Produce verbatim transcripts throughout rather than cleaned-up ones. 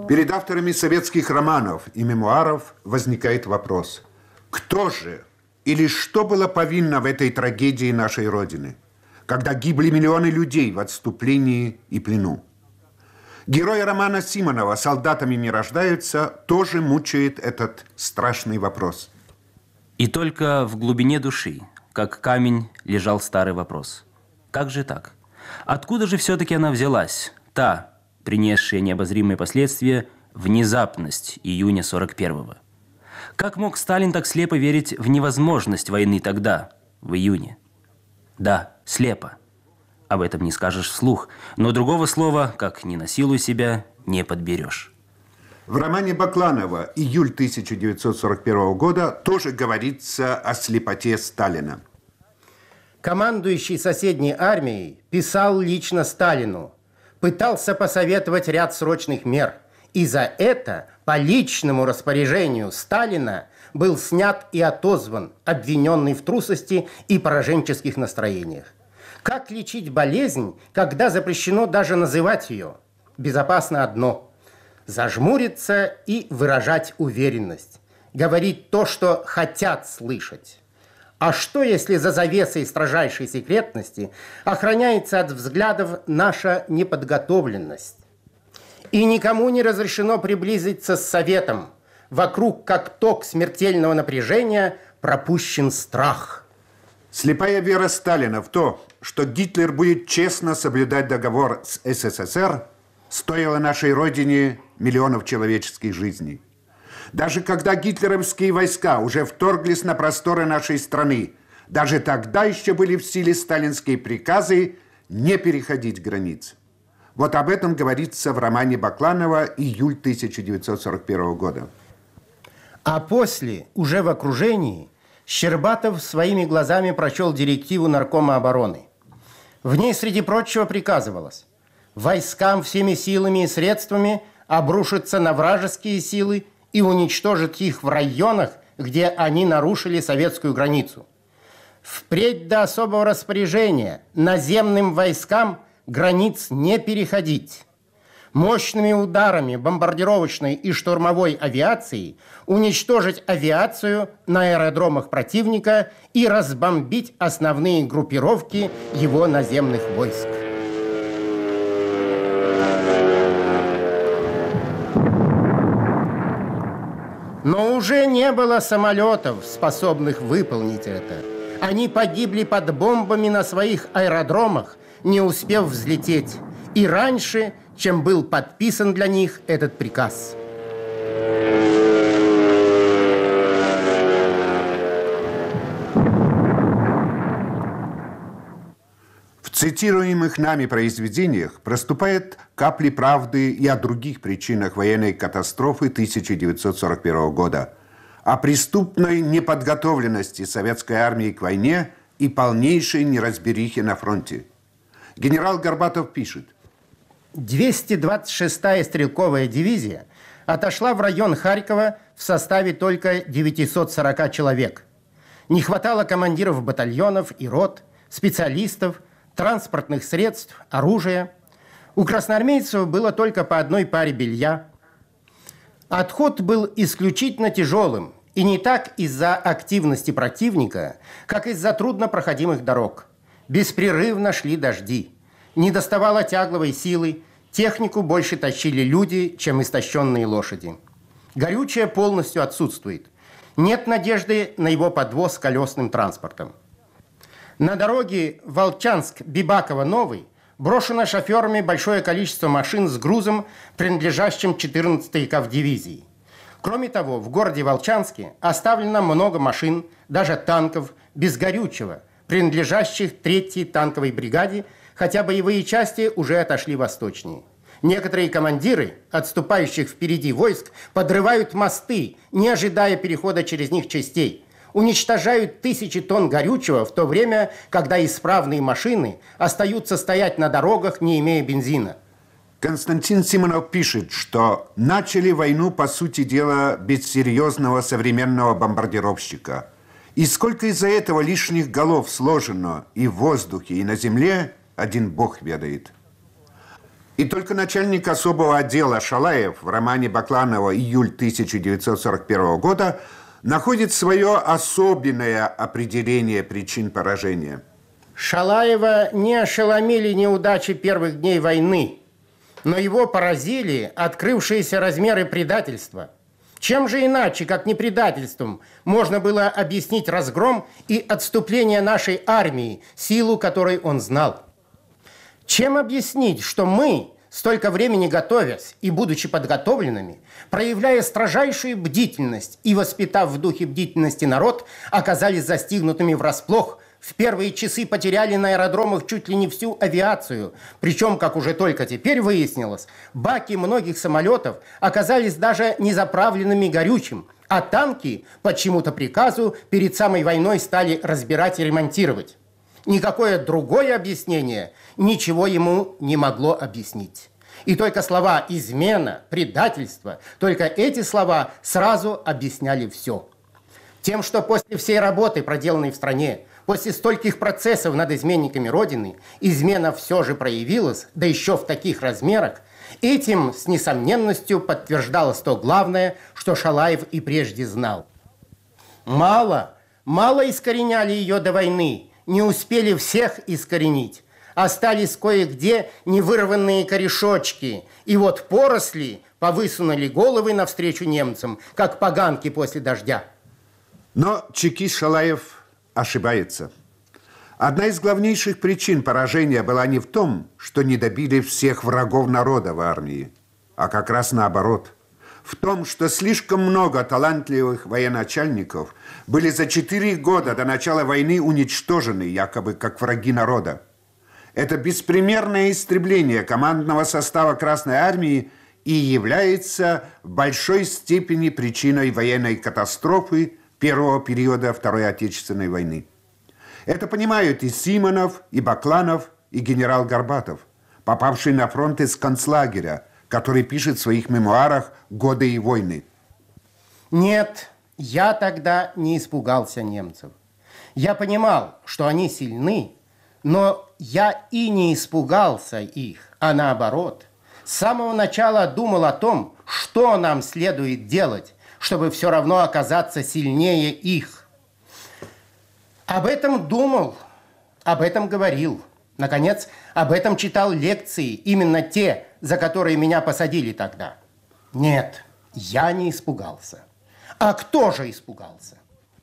Перед авторами советских романов и мемуаров возникает вопрос: кто же или что было повинно в этой трагедии нашей Родины, когда гибли миллионы людей в отступлении и плену? Герои романа Симонова «Солдатами не рождаются» тоже мучает этот страшный вопрос. И только в глубине души, как камень, лежал старый вопрос. Как же так? Откуда же все-таки она взялась, та, принесшая необозримые последствия, внезапность июня сорок первого? Как мог Сталин так слепо верить в невозможность войны тогда, в июне? Да, слепо. Об этом не скажешь вслух, но другого слова, как «не насилуй себя», не подберешь. В романе Бакланова «Июль тысяча девятьсот сорок первого года» тоже говорится о слепоте Сталина. Командующий соседней армией писал лично Сталину, пытался посоветовать ряд срочных мер, и за это по личному распоряжению Сталина был снят и отозван, обвиненный в трусости и пораженческих настроениях. Как лечить болезнь, когда запрещено даже называть ее? Безопасно одно – зажмуриться и выражать уверенность, говорить то, что хотят слышать. А что, если за завесой строжайшей секретности охраняется от взглядов наша неподготовленность? И никому не разрешено приблизиться с советом. Вокруг, как ток смертельного напряжения, пропущен страх. Слепая вера Сталина в то, что Гитлер будет честно соблюдать договор с СССР, стоила нашей Родине миллионов человеческих жизней. Даже когда гитлеровские войска уже вторглись на просторы нашей страны, даже тогда еще были в силе сталинские приказы не переходить границ. Вот об этом говорится в романе Бакланова «Июль тысяча девятьсот сорок первого года». А после, уже в окружении, Щербатов своими глазами прочел директиву Наркома обороны. В ней, среди прочего, приказывалось войскам всеми силами и средствами обрушиться на вражеские силы и уничтожить их в районах, где они нарушили советскую границу. Впредь до особого распоряжения наземным войскам границ не переходить. Мощными ударами бомбардировочной и штурмовой авиации уничтожить авиацию на аэродромах противника и разбомбить основные группировки его наземных войск. Но уже не было самолетов, способных выполнить это. Они погибли под бомбами на своих аэродромах, не успев взлететь, и раньше, чем был подписан для них этот приказ. В цитируемых нами произведениях проступают капли правды и о других причинах военной катастрофы тысяча девятьсот сорок первого года, о преступной неподготовленности советской армии к войне и полнейшей неразберихе на фронте. Генерал Горбатов пишет: двести двадцать шестая стрелковая дивизия отошла в район Харькова в составе только девятисот сорока человек. Не хватало командиров батальонов и рот, специалистов, транспортных средств, оружия. У красноармейцев было только по одной паре белья. Отход был исключительно тяжелым, и не так из-за активности противника, как из-за труднопроходимых дорог. Беспрерывно шли дожди. Не доставало тягловой силы, технику больше тащили люди, чем истощенные лошади. Горючее полностью отсутствует. Нет надежды на его подвоз колесным транспортом. На дороге Волчанск-Бибаково-Новый брошено шоферами большое количество машин с грузом, принадлежащим четырнадцатой кавдивизии. Кроме того, в городе Волчанске оставлено много машин, даже танков, без горючего, принадлежащих третьей танковой бригаде, хотя боевые части уже отошли восточнее. Некоторые командиры, отступающих впереди войск, подрывают мосты, не ожидая перехода через них частей. Уничтожают тысячи тонн горючего в то время, когда исправные машины остаются стоять на дорогах, не имея бензина. Константин Симонов пишет, что начали войну, по сути дела, без серьезного современного бомбардировщика. И сколько из-за этого лишних голов сложено и в воздухе, и на земле, один бог ведает. И только начальник особого отдела Шалаев в романе Бакланова «Июль тысяча девятьсот сорок первого года» находит свое особенное определение причин поражения. Шалаева не ошеломили неудачи первых дней войны, но его поразили открывшиеся размеры предательства. Чем же иначе, как не предательством, можно было объяснить разгром и отступление нашей армии, силу которой он знал? Чем объяснить, что мы, столько времени готовясь и будучи подготовленными, проявляя строжайшую бдительность и воспитав в духе бдительности народ, оказались застигнутыми врасплох, в первые часы потеряли на аэродромах чуть ли не всю авиацию. Причем, как уже только теперь выяснилось, баки многих самолетов оказались даже не заправленными горючим, а танки по чему-то приказу перед самой войной стали разбирать и ремонтировать. Никакое другое объяснение ничего ему не могло объяснить. И только слова «измена», «предательство», только эти слова сразу объясняли все. Тем, что после всей работы, проделанной в стране, после стольких процессов над изменниками Родины, измена все же проявилась, да еще в таких размерах, этим с несомненностью подтверждалось то главное, что Шалаев и прежде знал. Мало, мало искореняли ее до войны, не успели всех искоренить. Остались кое-где невырванные корешочки, и вот поросли повысунули головы навстречу немцам, как поганки после дождя. Но чекист Шалаев ошибается. Одна из главнейших причин поражения была не в том, что не добили всех врагов народа в армии, а как раз наоборот. В том, что слишком много талантливых военачальников были за четыре года до начала войны уничтожены, якобы как враги народа. Это беспримерное истребление командного состава Красной Армии и является в большой степени причиной военной катастрофы первого периода Второй Отечественной войны. Это понимают и Симонов, и Бакланов, и генерал Горбатов, попавший на фронт из концлагеря, который пишет в своих мемуарах «Годы и войны». Нет, я тогда не испугался немцев. Я понимал, что они сильны, но я и не испугался их, а наоборот. С самого начала думал о том, что нам следует делать, чтобы все равно оказаться сильнее их. Об этом думал, об этом говорил. Наконец, об этом читал лекции, именно те, за которые меня посадили тогда. Нет, я не испугался. А кто же испугался?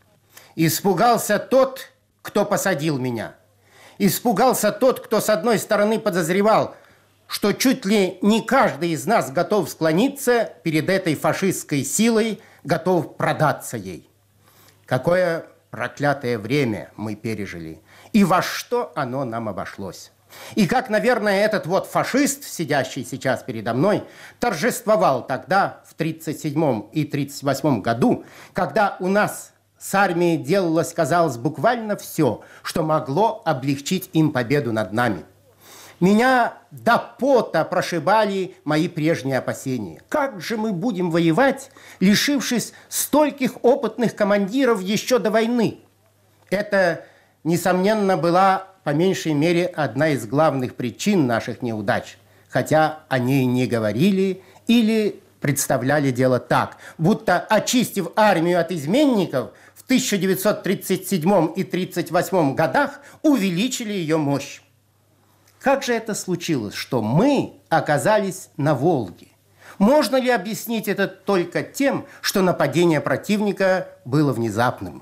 Испугался тот, кто посадил меня. Испугался тот, кто с одной стороны подозревал, что чуть ли не каждый из нас готов склониться перед этой фашистской силой, готов продаться ей. Какое проклятое время мы пережили, и во что оно нам обошлось. И как, наверное, этот вот фашист, сидящий сейчас передо мной, торжествовал тогда, в тридцать седьмом и тридцать восьмом году, когда у нас с армией делалось, казалось, буквально все, что могло облегчить им победу над нами. Меня до пота прошибали мои прежние опасения. Как же мы будем воевать, лишившись стольких опытных командиров еще до войны? Это, несомненно, была, по меньшей мере, одна из главных причин наших неудач, хотя о ней не говорили или представляли дело так, будто, очистив армию от изменников, в тысяча девятьсот тридцать седьмом и тридцать восьмом годах увеличили ее мощь. Как же это случилось, что мы оказались на Волге? Можно ли объяснить это только тем, что нападение противника было внезапным?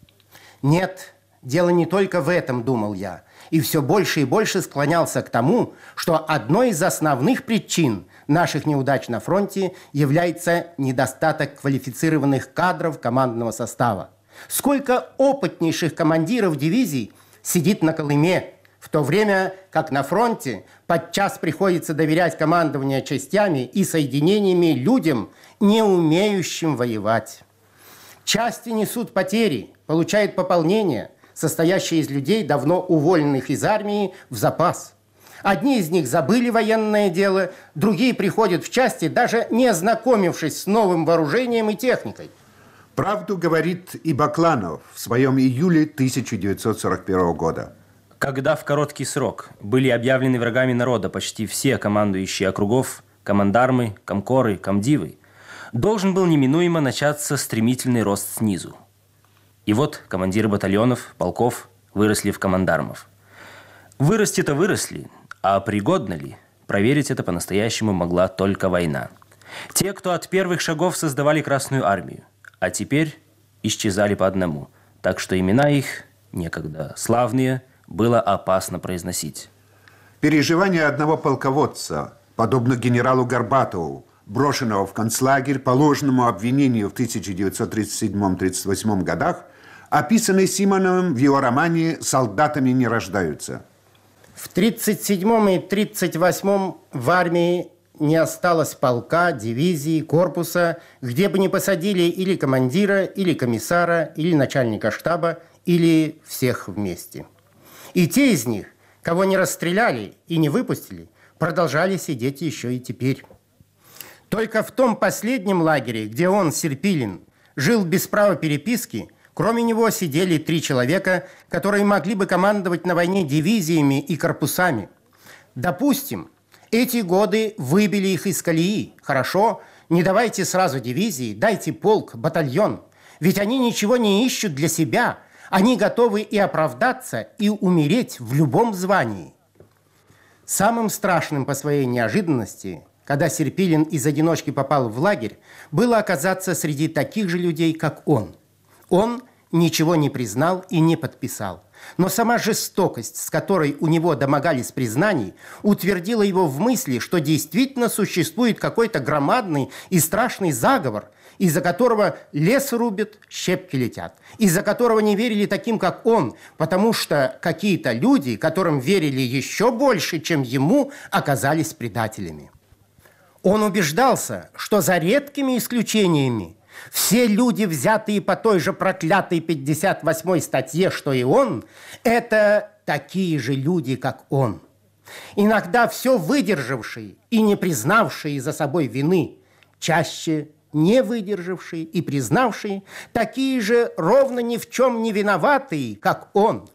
Нет, дело не только в этом, думал я, и все больше и больше склонялся к тому, что одной из основных причин наших неудач на фронте является недостаток квалифицированных кадров командного состава. Сколько опытнейших командиров дивизий сидит на Колыме, в то время как на фронте подчас приходится доверять командование частями и соединениями людям, не умеющим воевать. Части несут потери, получают пополнение, состоящее из людей, давно уволенных из армии, в запас. Одни из них забыли военное дело, другие приходят в части, даже не ознакомившись с новым вооружением и техникой. Правду говорит и Бакланов в своем июле тысяча девятьсот сорок первого года. Когда в короткий срок были объявлены врагами народа почти все командующие округов, командармы, комкоры, комдивы, должен был неминуемо начаться стремительный рост снизу. И вот командиры батальонов, полков выросли в командармов. Вырасти-то выросли, а пригодно ли? Проверить это по-настоящему могла только война. Те, кто от первых шагов создавали Красную армию, а теперь исчезали по одному, так что имена их, некогда славные, было опасно произносить. Переживания одного полководца, подобно генералу Горбатову, брошенного в концлагерь по ложному обвинению в тысяча девятьсот тридцать седьмом — тридцать восьмом годах, описанный Симоновым в его романе «Солдатами не рождаются». В тридцать седьмом и тридцать восьмом в армии не осталось полка, дивизии, корпуса, где бы не посадили или командира, или комиссара, или начальника штаба, или всех вместе. И те из них, кого не расстреляли и не выпустили, продолжали сидеть еще и теперь. Только в том последнем лагере, где он, Серпилин, жил без права переписки, кроме него сидели три человека, которые могли бы командовать на войне дивизиями и корпусами. Допустим, эти годы выбили их из колеи. Хорошо, не давайте сразу дивизии, дайте полк, батальон. Ведь они ничего не ищут для себя. Они готовы и оправдаться, и умереть в любом звании. Самым страшным по своей неожиданности, когда Серпилин из одиночки попал в лагерь, было оказаться среди таких же людей, как он. Он ничего не признал и не подписал. Но сама жестокость, с которой у него домогались признаний, утвердила его в мысли, что действительно существует какой-то громадный и страшный заговор, из-за которого лес рубят, щепки летят, из-за которого не верили таким, как он, потому что какие-то люди, которым верили еще больше, чем ему, оказались предателями. Он убеждался, что за редкими исключениями все люди, взятые по той же проклятой пятьдесят восьмой статье, что и он, это такие же люди, как он. Иногда все выдержавшие и не признавшие за собой вины, чаще не выдержавшие и признавшие, такие же ровно ни в чем не виноватые, как он.